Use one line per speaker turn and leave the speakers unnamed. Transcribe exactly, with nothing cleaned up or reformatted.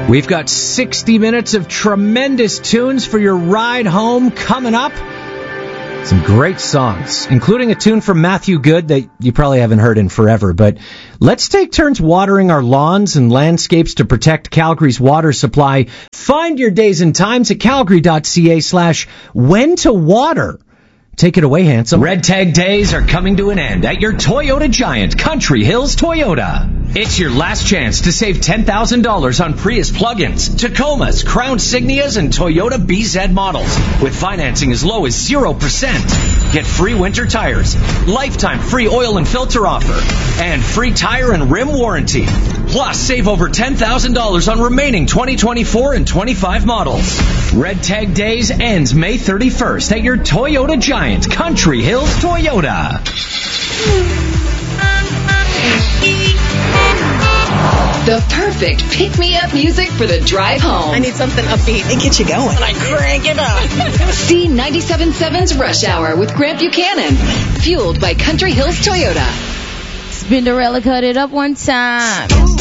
We've got sixty minutes of tremendous tunes for your ride home coming up. Some great songs, including a tune from Matthew Good that you probably haven't heard in forever. But let's take turns watering our lawns and landscapes to protect Calgary's water supply. Find your days and times at calgary.ca slash when to water. Take it away, handsome. Red Tag Days are coming to an end at your Toyota giant, Country Hills Toyota. It's your last chance to save ten thousand dollars on Prius plug-ins, Tacomas, Crown Signias, and Toyota B Z models with financing as low as zero percent. Get free winter tires, lifetime free oil and filter offer, and free tire and rim warranty. Plus, save over ten thousand dollars on remaining twenty twenty-four and twenty-five models. Red Tag Days ends May thirty-first at your Toyota giant, Country Hills Toyota.
The perfect pick-me-up music for the drive home.
I need something upbeat to get you going. Like, crank it up.
C ninety-seven point seven's Rush Hour with Grant Buchanan. Fueled by Country Hills Toyota.
Spinderella cut it up one time.